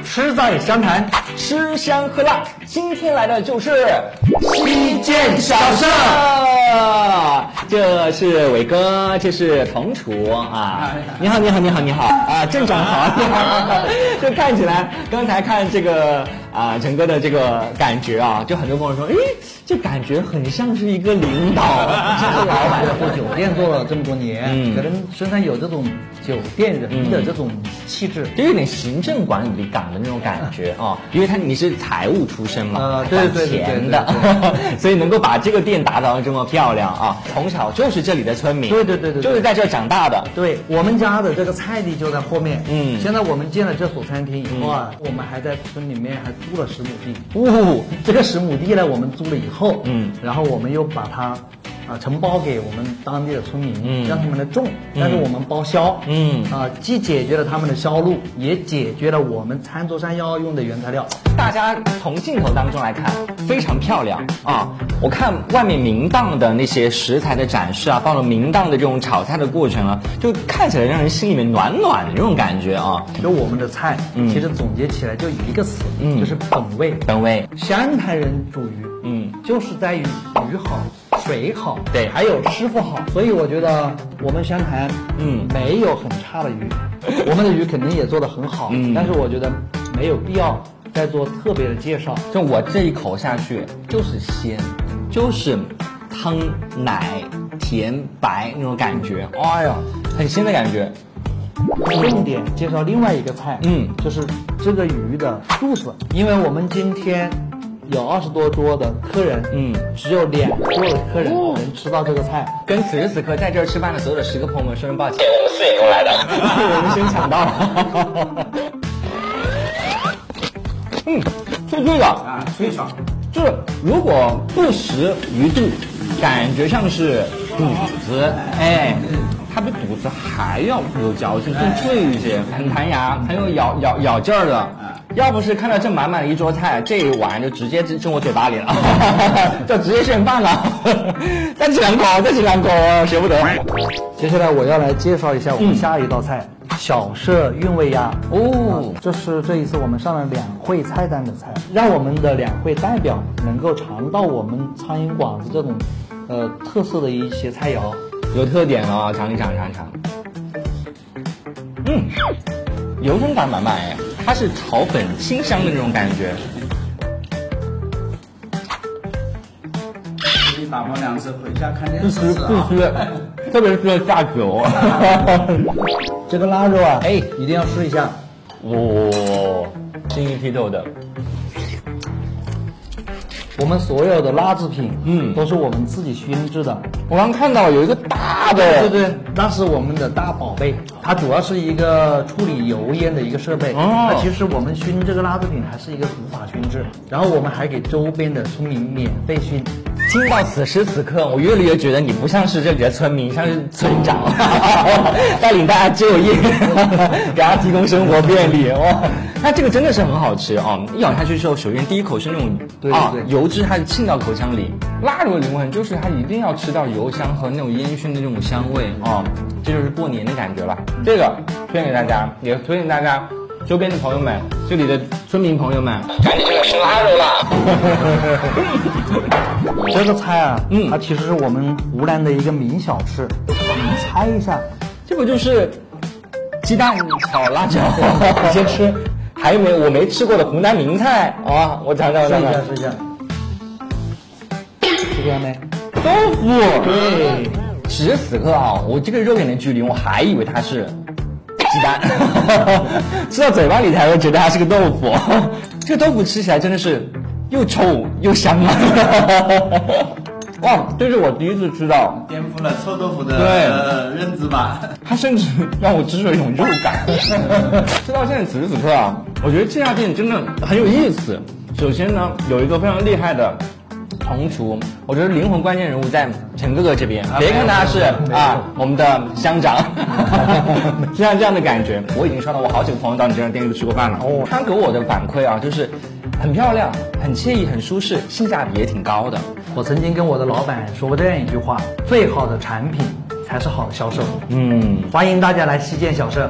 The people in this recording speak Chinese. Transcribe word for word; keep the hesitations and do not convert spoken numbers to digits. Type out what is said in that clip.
吃在湘潭， 吃香喝辣。今天来的就是西涧小社，这是伟哥，这是童厨啊。你好，你好，你好，你好啊，镇长好，你好。就看起来，刚才看这个啊，整个的这个感觉啊，就很多朋友说，诶，这感觉很像是一个领导， 这个老板做酒店做了这么多年， 嗯可能身上有这种酒店人的这种气质， 就有点行政管理岗的那种感觉啊，因为他你是财务出身嘛， 呃，对对对钱的，所以能够把这个店打造得这么漂亮啊，从小就是这里的村民， 对对对对， 就是在这儿长大的。 对，我们家的这个菜地就在后面， 嗯， 现在我们建了这所餐厅以后啊，我们还在村里面还租了十亩地， 哦， 这个十亩地呢，我们租了以后， 嗯， 然后我们又把它。啊，承包给我们当地的村民， 嗯， 让他们来种，但是我们包销， 嗯， 啊，既解决了他们的销路，也解决了我们餐桌上要用的原材料。 大家从镜头当中来看，非常漂亮啊！我看外面明档的那些食材的展示啊，到了明档的这种炒菜的过程啊，就看起来让人心里面暖暖的这种感觉啊。 就我们的菜， 嗯， 其实总结起来就一个词， 嗯， 就是本味。 本味， 湘潭人煮鱼， 嗯， 就是在于鱼好。水好， 对， 还有师傅好，所以我觉得我们湘潭， 嗯， 没有很差的鱼，我们的鱼肯定也做得很好， 嗯， 但是我觉得没有必要再做特别的介绍。 就我这一口下去，就是鲜，就是汤奶甜白那种感觉，哎呀，很鲜的感觉。 重点介绍另外一个菜， 嗯， 就是这个鱼的肚子，因为我们今天。有二十多桌的客人， 嗯， 只有两桌的客人能吃到这个菜。 跟此时此刻在这儿吃饭的所有的十个朋友们说声抱歉，我们四点钟来的，我们先抢到了。嗯，脆脆的啊，脆爽。 就是如果不食鱼肚，感觉像是肚子，哎。它比肚子还要有嚼劲，更脆一些，很弹牙，很有咬咬咬劲儿的。要不是看到这满满的一桌菜，这一碗就直接进我嘴巴里了，就直接剩饭了。再吃两口，再吃两口，舍不得。 接下来我要来介绍一下我们下一道菜，嗯、小社韵味鸭。 哦、 啊，这是这一次我们上了两会菜单的菜，让我们的两会代表能够尝到我们苍蝇馆子这种呃特色的一些菜肴。 有特点哦，尝一尝，尝一尝。嗯，油葱感满满哎，它是炒粉清香的那种感觉。 一打包两次，回家看电视吃啊。 必须，特别是下酒。 这个腊肉啊，哎，一定要试一下。 哇、哦，晶莹剔透的。 我们所有的腊制品， 嗯， 都是我们自己熏制的。 我刚看到有一个大的， 对对对，那是我们的大宝贝，它主要是一个处理油烟的一个设备。 哦， 那其实我们熏这个腊制品还是一个土法熏制，然后我们还给周边的村民免费熏。 听到此时此刻，我越来越觉得你不像是这里的村民，像是村长，带领大家就业，给大家提供生活便利。哇，那这个真的是很好吃哦！一咬下去之后，首先第一口是那种对对对、 啊、油脂，它沁到口腔里。腊肉的灵魂就是它一定要吃到油香和那种烟熏的那种香味哦，这就是过年的感觉了。这个推荐给大家，也推荐大家。周边的朋友们，这里的村民朋友们，赶紧去吃腊肉啦！ 这个菜啊， 嗯， 它其实是我们湖南的一个名小吃，你猜一下， 这不就是鸡蛋炒辣椒？ 你先吃， 还有没有我没吃过的湖南名菜啊？我尝尝， 试一下，试一下，吃出来没？ 豆腐。 对， 此时此刻啊，我这个肉眼的距离，我还以为它是鸡蛋，吃到嘴巴里才会觉得它是个豆腐。这个豆腐吃起来真的是又臭又香啊！哇，这是我第一次吃到， 颠覆了臭豆腐的对、 呃、认知吧。 它甚至让我吃出了一种肉感。吃到现在此时此刻啊，我觉得这家店真的很有意思。首先呢，有一个非常厉害的同厨，我觉得灵魂关键人物在陈哥哥这边。别看他是啊我们的乡长，就像这样的感觉。我已经刷到我好几个朋友到你这家店里吃过饭了。哦，他给我的反馈啊，就是很漂亮、很惬意、很舒适，性价比也挺高的。 我曾经跟我的老板说过这样一句话：最好的产品才是好的销售。 嗯， 欢迎大家来西涧小社。